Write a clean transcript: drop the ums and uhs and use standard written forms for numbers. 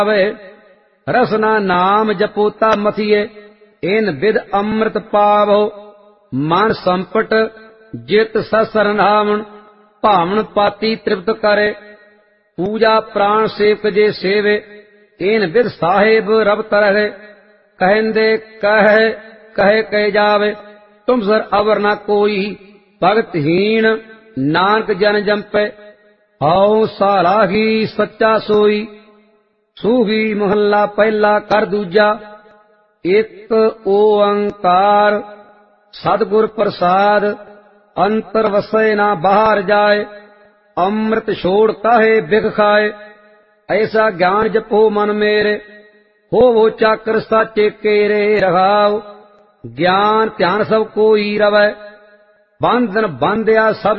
ਆਵੇ। ਰਸਨਾ ਨਾਮ ਜਪੋਤਾ ਮਥੀਏ, ਏਨ ਵਿਦ ਅੰਮ੍ਰਿਤ ਪਾਵੋ। ਮਨ ਸੰਪਟ ਜਿਤ ਸਸਰ ਨਾਵਣ, ਭਾਵਨ ਪਾਤੀ ਤ੍ਰਿਪਤ ਕਰੇ। ਪੂਜਾ ਪ੍ਰਾਣ ਸੇਵਕ ਜੇ ਸੇਵੇ, ਏਨ ਵਿਦ ਸਾਹਿਬ ਰਬ ਤਰਹਿ। ਕਹਿੰਦੇ ਕਹੇ ਕਹੇ ਕਹੇ ਜਾਵੇ, ਤੁਮ ਸਰ ਅਵਰ ਨਾ ਕੋਈ। ਭਗਤਹੀਣ ਨਾਨਕ ਜਨ ਜੰਪੈ, ਹਉ ਸਾਲਾਹੀ ਸੱਚਾ ਸੋਈ। ਸੂਹੀ ਮਹੱਲਾ ਪਹਿਲਾ ਕਰ ਦੂਜਾ। ਇੱਕ ਓੰਕਾਰ ਸਤਿਗੁਰ ਪ੍ਰਸਾਦ, ਅੰਤਰ ਵਸੈ ਨਾ ਬਾਹਰ ਜਾਏ। ਅੰਮ੍ਰਿਤ ਛੋੜ ਕਾਹੇ ਬਿਖ ਖਾਏ, ਐਸਾ ਗਿਆਨ ਜਪੋ ਮਨ ਮੇਰੇ। ਹੋਵੋ ਚਾਕਰ ਸਾਚੇ ਕੇਰੇ ਰਹਾਉ, ਗਿਆਨ ਧਿਆਨ ਸਭ ਕੋਈ ਰਵੈ। ਬੰਧਨ ਬੰਧਿਆ ਸਭ